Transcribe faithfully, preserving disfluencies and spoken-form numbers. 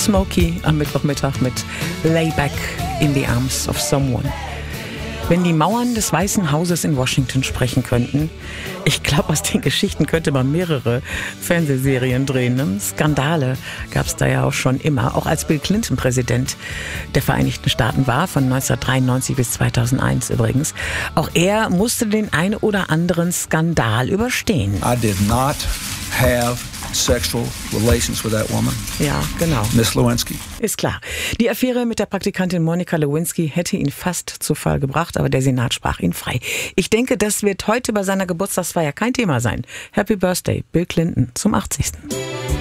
Smokey am Mittwochmittag mit Lay Back in the Arms of Someone. Wenn die Mauern des Weißen Hauses in Washington sprechen könnten, ich glaube, aus den Geschichten könnte man mehrere Fernsehserien drehen. Ne? Skandale gab es da ja auch schon immer, auch als Bill Clinton Präsident der Vereinigten Staaten war, von neunzehnhundertdreiundneunzig bis zweitausendeins übrigens. Auch er musste den ein oder anderen Skandal überstehen. I did not have sexual relations with that woman. Ja, genau. Miss Lewinsky. Ist klar. Die Affäre mit der Praktikantin Monica Lewinsky hätte ihn fast zu Fall gebracht, aber der Senat sprach ihn frei. Ich denke, das wird heute bei seiner Geburtstagsfeier kein Thema sein. Happy Birthday, Bill Clinton, zum achtzigsten